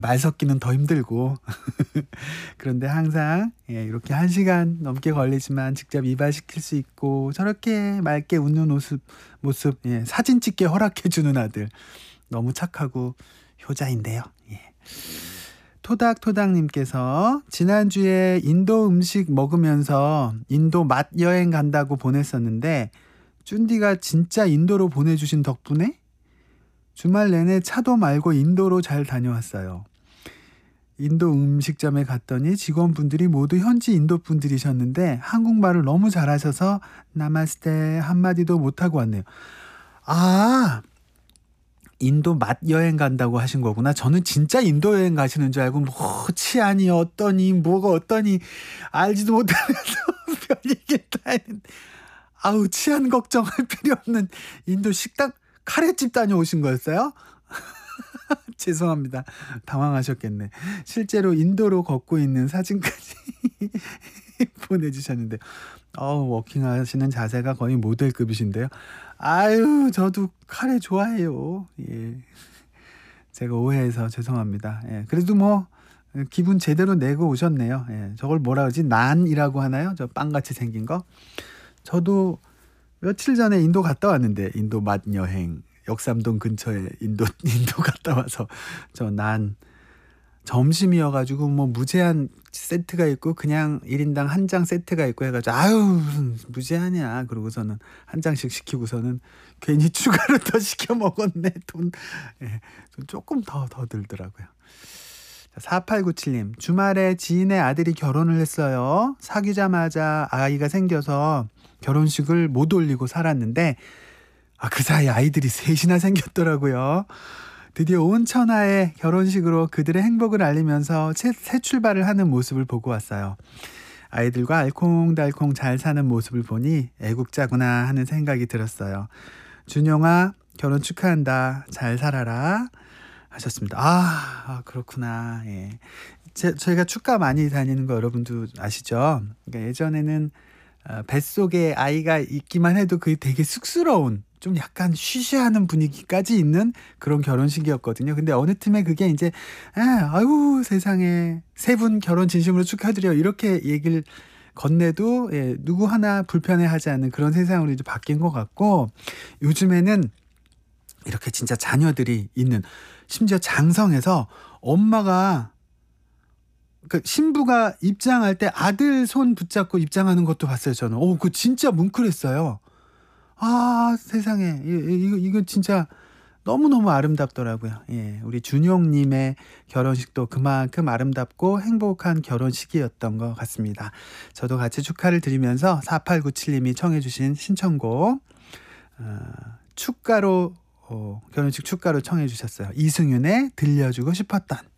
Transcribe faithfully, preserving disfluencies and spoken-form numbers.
말 섞기는 더 힘들고 그런데 항상 예, 이렇게 한 시간 넘게 걸리지만 직접 이발시킬 수 있고 저렇게 맑게 웃는 모습, 모습 예, 사진 찍게 허락해주는 아들 너무 착하고 효자인데요. 예. 토닥토닥님께서 지난주에 인도 음식 먹으면서 인도 맛 여행 간다고 보냈었는데 쭌디가 진짜 인도로 보내주신 덕분에 주말 내내 차도 말고 인도로 잘 다녀왔어요. 인도 음식점에 갔더니 직원분들이 모두 현지 인도 분들이셨는데 한국말을 너무 잘하셔서 나마스테 한마디도 못하고 왔네요. 아, 인도 맛 여행 간다고 하신 거구나. 저는 진짜 인도 여행 가시는 줄 알고 뭐 치안이 어떠니 뭐가 어떠니 알지도 못하면서 별 얘기를 다 했는데 아우 치안 걱정할 필요 없는 인도 식당 카레집 다녀오신 거였어요? 죄송합니다. 당황하셨겠네. 실제로 인도로 걷고 있는 사진까지 보내주셨는데 어우 워킹하시는 자세가 거의 모델급이신데요. 아유 저도 카레 좋아해요. 예. 제가 오해해서 죄송합니다. 예. 그래도 뭐 기분 제대로 내고 오셨네요. 예. 저걸 뭐라 그러지? 난이라고 하나요? 저 빵같이 생긴 거. 저도 며칠 전에 인도 갔다 왔는데 인도 맛 여행 역삼동 근처에 인도 인도 갔다 와서 저 난 점심이어가지고 뭐 무제한 세트가 있고 그냥 일 인당 한 장 세트가 있고 해가지고 아유 무슨 무제한이야 그러고서는 한 장씩 시키고서는 괜히 추가로 더 시켜 먹었네. 돈 예, 조금 더 더 들더라고요. 사팔구칠님 주말에 지인의 아들이 결혼을 했어요. 사귀자마자 아이가 생겨서 결혼식을 못 올리고 살았는데 아, 그 사이 아이들이 셋이나 생겼더라고요. 드디어 온 천하의 결혼식으로 그들의 행복을 알리면서 새, 새 출발을 하는 모습을 보고 왔어요. 아이들과 알콩달콩 잘 사는 모습을 보니 애국자구나 하는 생각이 들었어요. 준영아 결혼 축하한다. 잘 살아라 하셨습니다. 아, 아 그렇구나. 예. 제, 저희가 축가 많이 다니는 거 여러분도 아시죠? 그러니까 예전에는 어, 뱃속에 아이가 있기만 해도 그게 되게 쑥스러운 좀 약간 쉬쉬하는 분위기까지 있는 그런 결혼식이었거든요. 근데 어느 틈에 그게 이제 아, 아유 세상에 세 분 결혼 진심으로 축하드려 이렇게 얘기를 건네도 예, 누구 하나 불편해하지 않는 그런 세상으로 이제 바뀐 것 같고 요즘에는 이렇게 진짜 자녀들이 있는 심지어 장성에서 엄마가 그 신부가 입장할 때 아들 손 붙잡고 입장하는 것도 봤어요. 저는. 오, 그 진짜 뭉클했어요. 아, 세상에. 이거, 이거 진짜 너무너무 아름답더라고요. 예, 우리 준용님의 결혼식도 그만큼 아름답고 행복한 결혼식이었던 것 같습니다. 저도 같이 축하를 드리면서 사팔구칠님이 청해주신 신청곡, 어, 축가로, 어, 결혼식 축가로 청해주셨어요. 이승윤의 들려주고 싶었던.